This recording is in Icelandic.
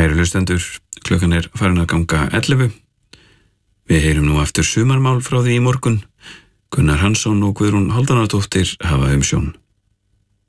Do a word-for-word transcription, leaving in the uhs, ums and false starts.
Kæru hlustendur, klukkan er farin að ganga ellefu. Við heyrum nú aftur sumarmál frá því í morgun. Gunnar Hansson og Guðrún Hálfdanardóttir hafa umsjón.